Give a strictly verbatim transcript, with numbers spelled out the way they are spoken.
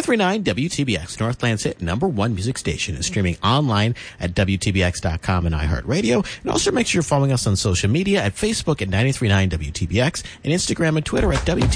nine three nine W T B X, Northland's hit number one music station, is streaming online at W T B X dot com and iHeartRadio. And also make sure you're following us on social media at Facebook at nine three nine W T B X and Instagram and Twitter at W T B X.